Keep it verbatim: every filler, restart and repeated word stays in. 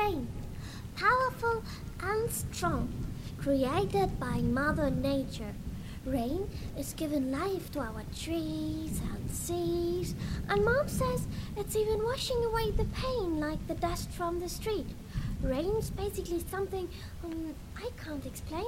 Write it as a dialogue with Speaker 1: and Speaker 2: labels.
Speaker 1: rain. Powerful and strong, created by Mother Nature. Rain is giving life to our trees and seas, and Mom says it's even washing away the pain like the dust from the street. Rain's basically something um, I can't explain.